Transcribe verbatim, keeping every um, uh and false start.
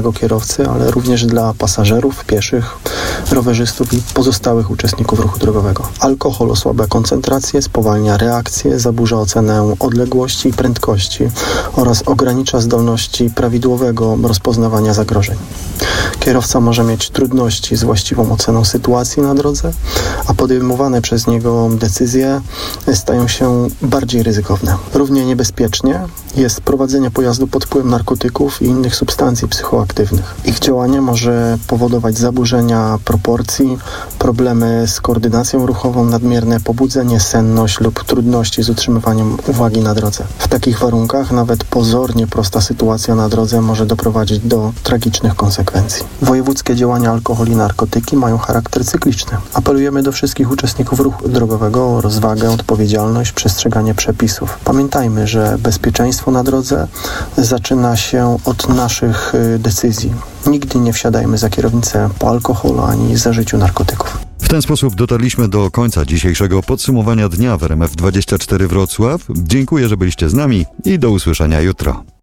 samego kierowcy, ale również dla pasażerów, pieszych, rowerzystów i pozostałych uczestników ruchu drogowego. Alkohol osłabia koncentrację, spowalnia reakcję, zaburza ocenę odległości i prędkości oraz ogranicza zdolności prawidłowego rozpoznawania zagrożeń. Kierowca może mieć trudności z właściwą oceną sytuacji na drodze, a podejmowane przez niego decyzje stają się bardziej ryzykowne. Równie niebezpiecznie jest prowadzenie pojazdu pod wpływem narkotyków i innych substancji psychoaktywnych. Ich działanie może powodować zaburzenia proporcji, problemy z koordynacją ruchową, nadmierne pobudzenie, senność lub trudności z utrzymywaniem uwagi na drodze. W takich warunkach nawet pozornie prosta sytuacja na drodze może doprowadzić do tragicznych konsekwencji. Wojewódzkie działania alkohol i narkotyki mają charakter cykliczny. Apelujemy do wszystkich uczestników ruchu drogowego o rozwagę, odpowiedzialność, przestrzeganie przepisów. Pamiętajmy, że bezpieczeństwo na drodze zaczyna się od naszych decyzji. Nigdy nie wsiadajmy za kierownicę po alkoholu ani zażyciu narkotyków. W ten sposób dotarliśmy do końca dzisiejszego podsumowania dnia w R M F dwadzieścia cztery Wrocław. Dziękuję, że byliście z nami i do usłyszenia jutro.